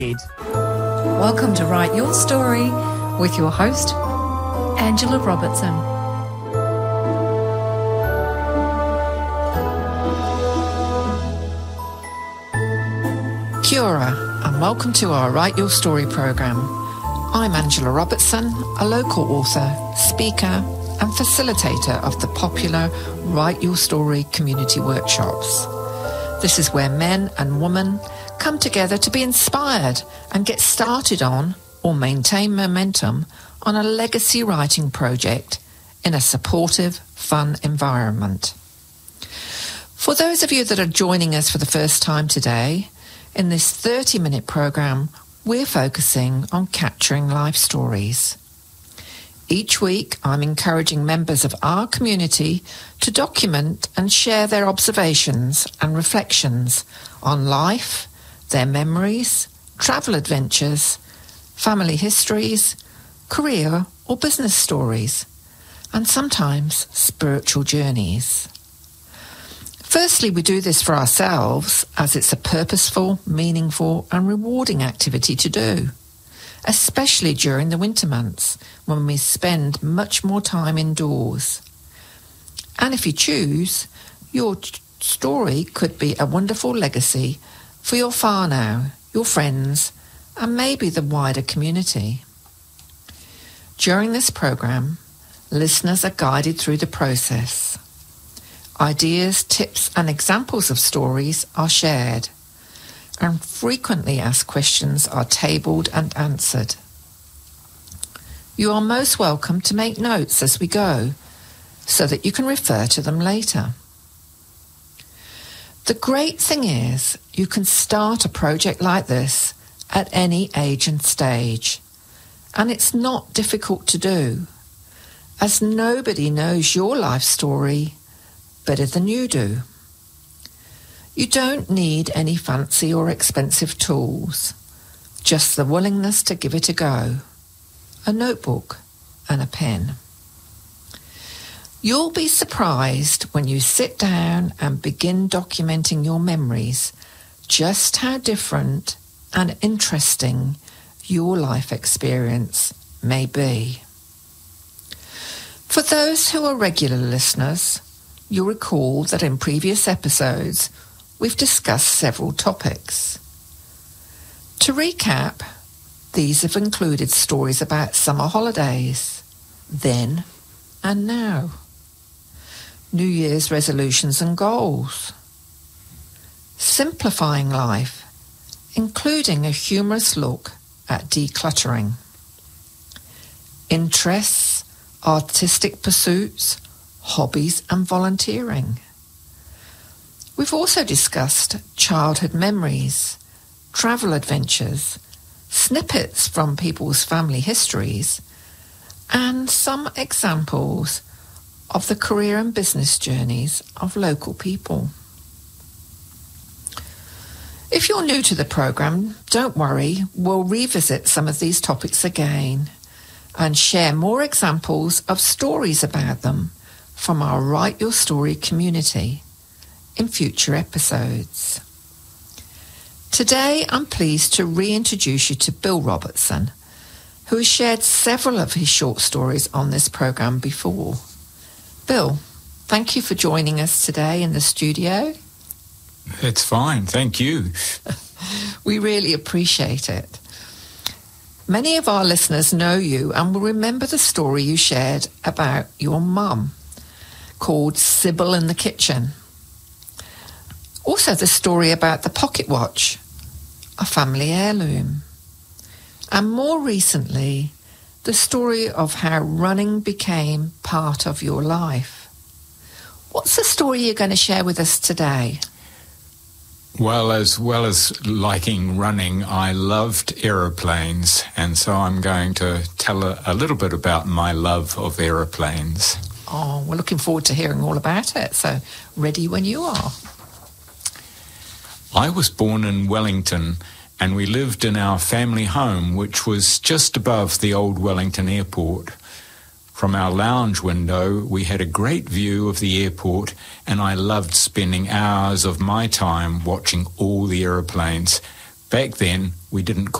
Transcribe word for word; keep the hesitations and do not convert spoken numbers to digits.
Welcome to Write Your Story with your host, Angela Robertson. Kia ora, and welcome to our Write Your Story program. I'm Angela Robertson, a local author, speaker, and facilitator of the popular Write Your Story community workshops. This is where men and women come together to be inspired and get started on or maintain momentum on a legacy writing project in a supportive, fun environment. For those of you that are joining us for the first time today, in this thirty-minute program, we're focusing on capturing life stories. Each week, I'm encouraging members of our community to document and share their observations and reflections on life, their memories, travel adventures, family histories, career or business stories, and sometimes spiritual journeys. Firstly, we do this for ourselves as it's a purposeful, meaningful and rewarding activity to do, especially during the winter months when we spend much more time indoors. And if you choose, your t- story could be a wonderful legacy for your whānau, your friends, and maybe the wider community. During this program, listeners are guided through the process. Ideas, tips, and examples of stories are shared, and frequently asked questions are tabled and answered. You are most welcome to make notes as we go, so that you can refer to them later. The great thing is, you can start a project like this at any age and stage, and it's not difficult to do, as nobody knows your life story better than you do. You don't need any fancy or expensive tools, just the willingness to give it a go, a notebook and a pen. You'll be surprised when you sit down and begin documenting your memories just how different and interesting your life experience may be. For those who are regular listeners, you'll recall that in previous episodes we've discussed several topics. To recap, these have included stories about summer holidays, then and now, New Year's resolutions and goals, simplifying life, including a humorous look at decluttering, interests, artistic pursuits, hobbies and volunteering. We've also discussed childhood memories, travel adventures, snippets from people's family histories, and some examples of the career and business journeys of local people. If you're new to the program, don't worry, we'll revisit some of these topics again and share more examples of stories about them from our Write Your Story community in future episodes. Today, I'm pleased to reintroduce you to Bill Robertson, who has shared several of his short stories on this program before. Bill, thank you for joining us today in the studio. It's fine, thank you. We really appreciate it. Many of our listeners know you and will remember the story you shared about your mum, called Sybil in the Kitchen. Also the story about the pocket watch, a family heirloom. And more recently, the story of how running became part of your life. What's the story you're going to share with us today? Well, as well as liking running, I loved aeroplanes, and so I'm going to tell a, a little bit about my love of aeroplanes. Oh, we're looking forward to hearing all about it, so ready when you are. I was born in Wellington, and we lived in our family home, which was just above the old Wellington Airport. From our lounge window, we had a great view of the airport, and I loved spending hours of my time watching all the aeroplanes Back then, we didn't